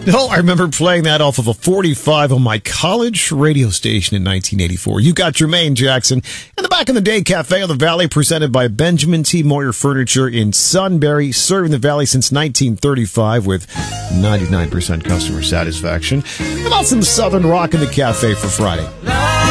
No, I remember playing that off of a 45 on my college radio station in 1984. You got Jermaine Jackson. And the Back in the Day Cafe on the Valley, presented by Benjamin T. Moyer Furniture in Sunbury, serving the Valley since 1935 with 99% customer satisfaction. About some Southern rock in the cafe for Friday.